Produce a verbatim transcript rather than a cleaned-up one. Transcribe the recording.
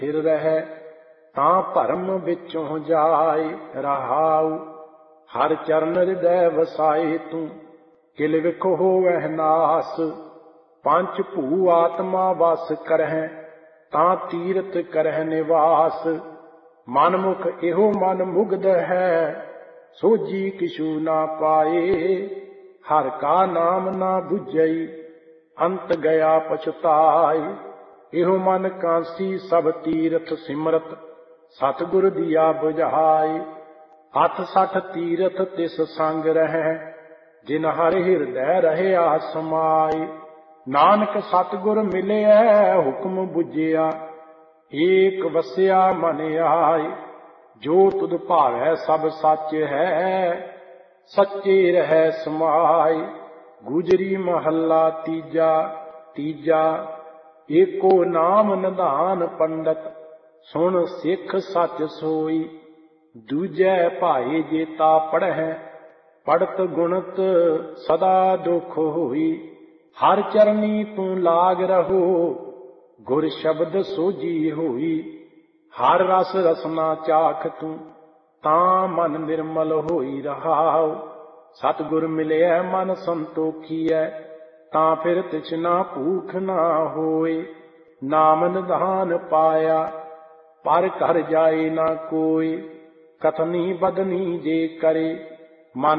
फिर रह तां भरम विचों जाए। रहाऊ हर चरण हृदय वसाए तू, किल विख होवै नास। पंच भू आत्मा वस करह, तां तीरथ करह निवास। मनमुख एहो मन मुग्ध है, सोझी किछु ना पाए। हर का नाम ना बुझई, अंत गया पछताए। एहो मन कांसी सब तीरथ सिमरत, सतगुर दिया बुझाए। अठ सठ तीरथ तिस संग रहै, जिन हर हृदय रहया समाए। नानक सतगुर मिलिया हुक्म बुझिया, एक वसिया मन आए। जो तुध भावै सब सच है, सच्चे रहै समाए। गुजरी महला तीजा। तीजा एको नाम निधान पंडित, सुन सिख सच सोई। दूजै भाई जेता पढ़ै, पढ़त गुणत सदा दुख होई। हर चरनी तू लाग रहो, गुर शब्द सोझी होई। हर रस रसना चाख तू, तां मन निर्मल होई। रहाओ सतगुर मिलिया मन संतोखीऐ, तां फिर तिछना भूख ना होए। नाम निधान पाया, पर घर जाए ना कोई। कथनी बदनी जे करे, मन